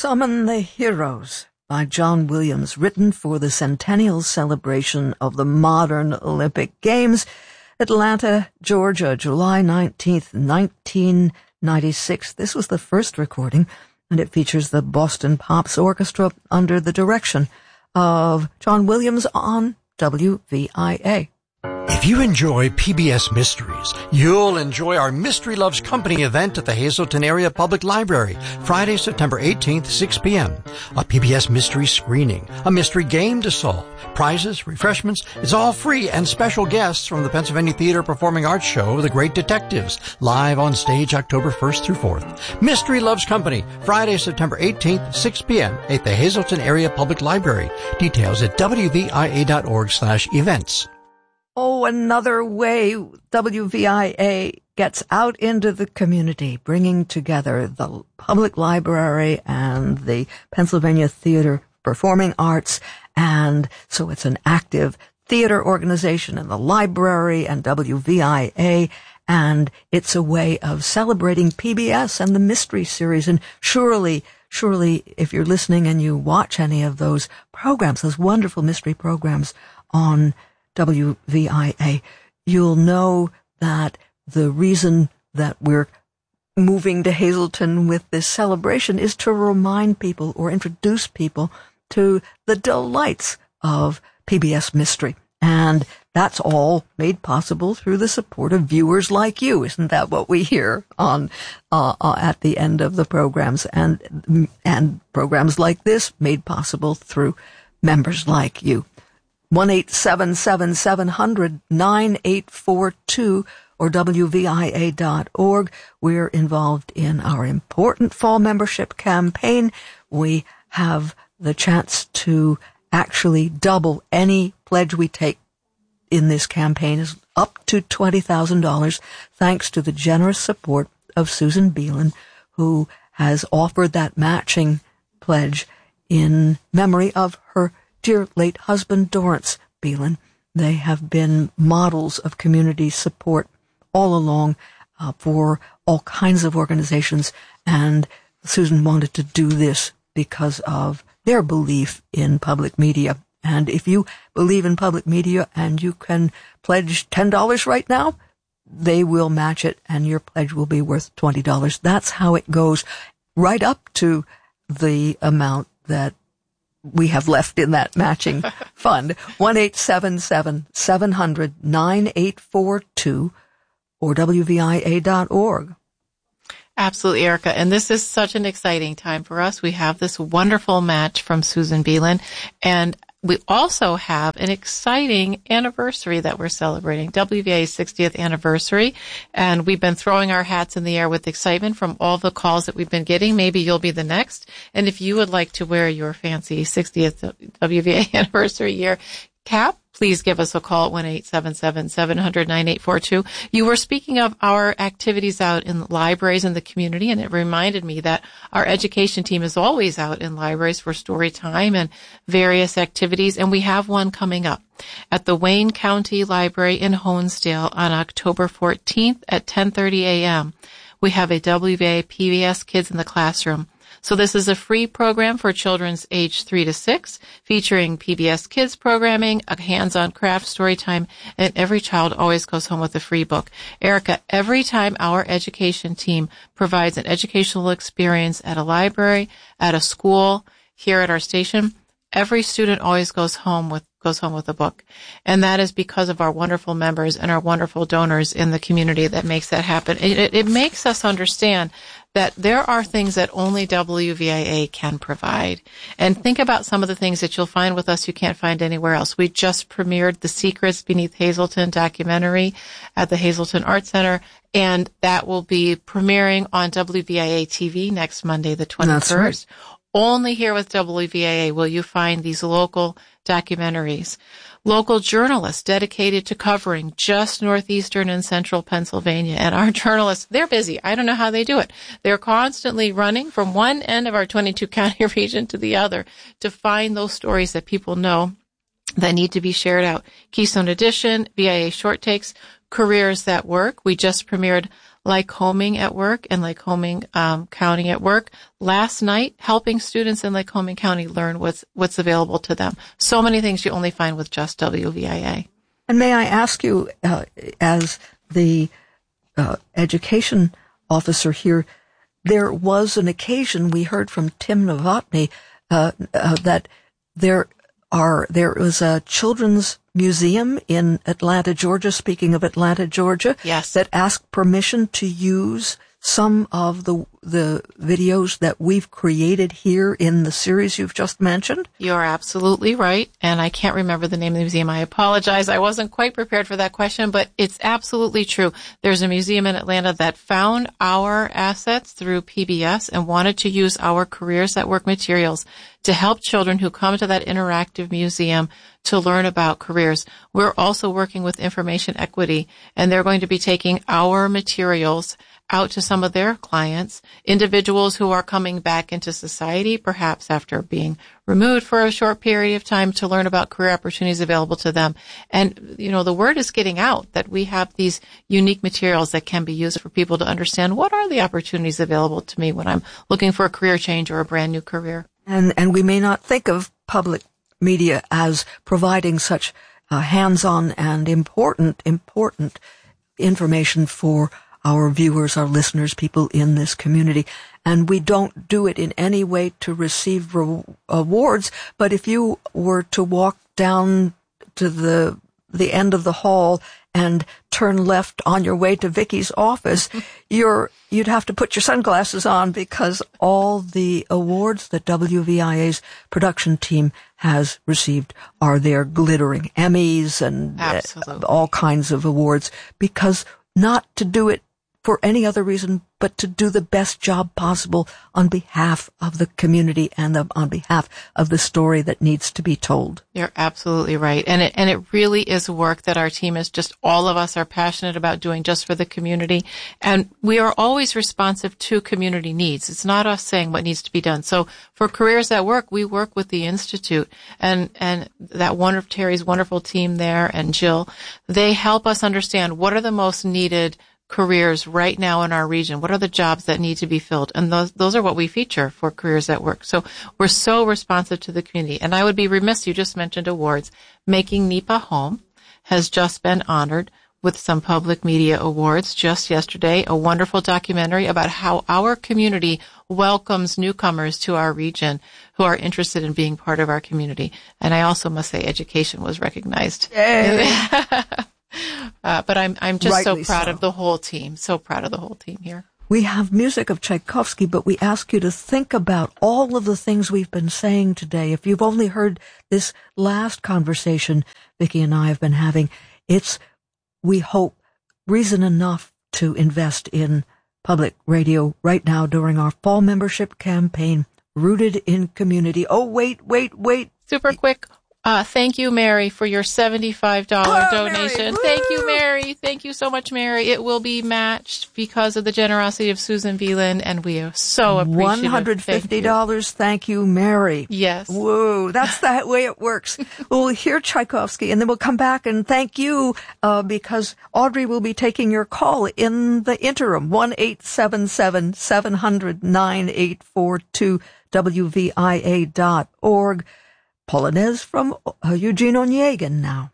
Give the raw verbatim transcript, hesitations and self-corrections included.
Summon the Heroes by John Williams, written for the centennial celebration of the modern Olympic Games, Atlanta, Georgia, July nineteenth, nineteen ninety-six. This was the first recording, and it features the Boston Pops Orchestra under the direction of John Williams on W V I A. If you enjoy P B S Mysteries, you'll enjoy our Mystery Loves Company event at the Hazleton Area Public Library, Friday, September eighteenth, six p.m. A P B S mystery screening, a mystery game to solve, prizes, refreshments. It's all free, and special guests from the Pennsylvania Theater Performing Arts Show, The Great Detectives, live on stage October first through fourth. Mystery Loves Company, Friday, September eighteenth, six p.m. at the Hazleton Area Public Library. Details at W V I A dot org slash events. Oh, another way W V I A gets out into the community, bringing together the public library and the Pennsylvania Theater Performing Arts. And so it's an active theater organization in the library and W V I A. And it's a way of celebrating P B S and the Mystery Series. And surely, surely, if you're listening and you watch any of those programs, those wonderful mystery programs on W V I A, you'll know that the reason that we're moving to Hazleton with this celebration is to remind people or introduce people to the delights of P B S mystery. And that's all made possible through the support of viewers like you. Isn't that what we hear on uh, uh, at the end of the programs? And and programs like this made possible through members like you. one eight seven seven, seven hundred, nine eight four two or W V I A dot org. We're involved in our important fall membership campaign. We have the chance to actually double any pledge we take in this campaign, is up to twenty thousand dollars, thanks to the generous support of Susan Beelan, who has offered that matching pledge in memory of her dear late husband, Dorrance Beelan. They have been models of community support all along uh, for all kinds of organizations, and Susan wanted to do this because of their belief in public media. And if you believe in public media and you can pledge ten dollars right now, they will match it and your pledge will be worth twenty dollars. That's how it goes, right up to the amount that we have left in that matching fund. one eight seven seven, seven hundred, nine eight four two or W V I A dot org. Absolutely, Erica. And this is such an exciting time for us. We have this wonderful match from Susan Beelan, and we also have an exciting anniversary that we're celebrating, W V A's sixtieth anniversary. And we've been throwing our hats in the air with excitement from all the calls that we've been getting. Maybe you'll be the next. And if you would like to wear your fancy sixtieth W V A anniversary year cap, please give us a call at one eight seven seven, seven hundred, nine eight four two. You were speaking of our activities out in libraries in the community, and it reminded me that our education team is always out in libraries for story time and various activities, and we have one coming up at the Wayne County Library in Honesdale on October fourteenth at ten thirty a.m. We have a W V A P B S Kids in the Classroom. So this is a free program for children's age three to six, featuring P B S Kids programming, a hands-on craft story time, and every child always goes home with a free book. Erica, every time our education team provides an educational experience at a library, at a school, here at our station, every student always goes home with goes home with a book. And that is because of our wonderful members and our wonderful donors in the community that makes that happen. It, it, it makes us understand that there are things that only W V I A can provide. And think about some of the things that you'll find with us you can't find anywhere else. We just premiered The Secrets Beneath Hazleton documentary at the Hazleton Art Center, and that will be premiering on W V I A T V next Monday, the twenty-first. That's right. Only here with W V I A will you find these local documentaries. Local journalists dedicated to covering just northeastern and central Pennsylvania. And our journalists, they're busy. I don't know how they do it. They're constantly running from one end of our twenty-two county region to the other to find those stories that people know that need to be shared out. Keystone Edition, V I A Short Takes, Careers That Work. We just premiered Lycoming at Work and Lycoming um, County at Work last night, helping students in Lycoming County learn what's what's available to them. So many things you only find with just W V I A. And may I ask you, uh, as the uh, education officer here, there was an occasion we heard from Tim Novotny uh, uh, that there are there was a children's museum in Atlanta, Georgia, speaking of Atlanta, Georgia, yes, that asked permission to use some of the the videos that we've created here in the series you've just mentioned? You're absolutely right. And I can't remember the name of the museum. I apologize. I wasn't quite prepared for that question, but it's absolutely true. There's a museum in Atlanta that found our assets through P B S and wanted to use our Careers at Work materials to help children who come to that interactive museum to learn about careers. We're also working with Information Equity, and they're going to be taking our materials out to some of their clients, individuals who are coming back into society, perhaps after being removed for a short period of time, to learn about career opportunities available to them. And, you know, the word is getting out that we have these unique materials that can be used for people to understand what are the opportunities available to me when I'm looking for a career change or a brand new career. And, and we may not think of public media as providing such uh, hands-on and important, important information for our viewers, our listeners, people in this community. And we don't do it in any way to receive re- awards. But if you were to walk down to the the end of the hall and turn left on your way to Vicky's office, you're you'd have to put your sunglasses on, because all the awards that W V I A's production team has received are there, glittering Emmys and uh, all kinds of awards, because not to do it for any other reason but to do the best job possible on behalf of the community and the, on behalf of the story that needs to be told. You're absolutely right. And it, and it really is work that our team is just, all of us are passionate about doing just for the community. And we are always responsive to community needs. It's not us saying what needs to be done. So for Careers at Work, we work with the Institute and, and that wonderful, Terry's wonderful team there and Jill. They help us understand what are the most needed careers right now in our region. What are the jobs that need to be filled? And those those are what we feature for Careers at Work. So we're so responsive to the community. And I would be remiss, you just mentioned awards. Making NEPA Home has just been honored with some public media awards just yesterday, a wonderful documentary about how our community welcomes newcomers to our region who are interested in being part of our community. And I also must say education was recognized. Yay. Uh, but I'm I'm just Rightly so proud so. of the whole team, so proud of the whole team here. We have music of Tchaikovsky, but we ask you to think about all of the things we've been saying today. If you've only heard this last conversation Vicki and I have been having, it's, we hope, reason enough to invest in public radio right now during our fall membership campaign, Rooted in Community. Oh, wait, wait, wait. Super quick. Uh, thank you, Mary, for your seventy-five dollars oh, donation. Mary. Thank you, Mary. Thank you so much, Mary. It will be matched because of the generosity of Susan Beeland, and we are so appreciative. one hundred fifty dollars. Thank you, Mary. Yes. Whoa, that's the way it works. We'll hear Tchaikovsky, and then we'll come back and thank you, uh, because Audrey will be taking your call in the interim. one eight seven seven, seven hundred, nine eight four two, W V I A dot org. Polonaise from uh, Eugene Onegin now.